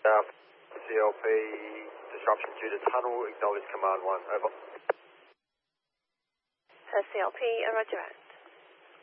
CLP, disruption due to tunnel, acknowledge command 1, over. CLP, roger.